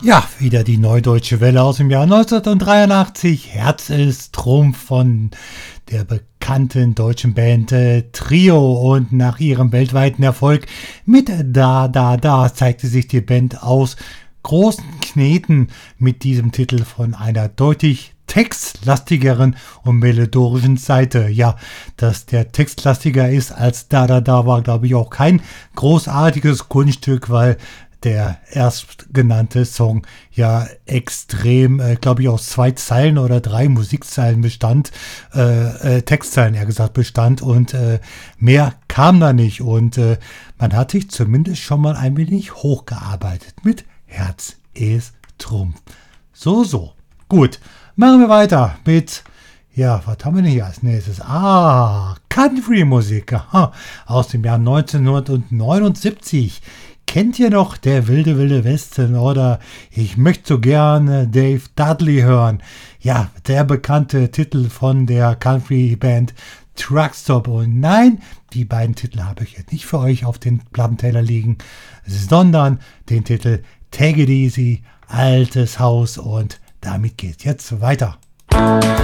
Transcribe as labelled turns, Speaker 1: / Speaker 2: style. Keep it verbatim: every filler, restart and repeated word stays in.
Speaker 1: Ja, wieder die Neudeutsche Welle aus dem Jahr neunzehnhundertdreiundachtzig. Herz ist Trumpf von der bekannten deutschen Band äh, Trio. Und nach ihrem weltweiten Erfolg mit Da Da Da zeigte sich die Band aus großen Kneten mit diesem Titel von einer deutlich textlastigeren und melodorischen Seite. Ja, dass der textlastiger ist als Da Da Da war, glaube ich, auch kein großartiges Kunststück, weil der erstgenannte Song ja extrem, äh, glaube ich, aus zwei Zeilen oder drei Musikzeilen bestand, äh, äh, Textzeilen eher gesagt bestand und äh, mehr kam da nicht und äh, man hat sich zumindest schon mal ein wenig hochgearbeitet mit Herz ist Trumpf. So, so. Gut, machen wir weiter mit, ja, was haben wir denn hier als nächstes? Ah, Country-Musik, aha, aus dem Jahr neunzehnhundertneunundsiebzig. Kennt ihr noch Der wilde, wilde Westen oder Ich möchte so gerne Dave Dudley hören? Ja, der bekannte Titel von der Country-Band Truckstop. Und nein, die beiden Titel habe ich jetzt nicht für euch auf den Plattenteller liegen, sondern den Titel Take It Easy, Altes Haus. Und damit geht's jetzt weiter.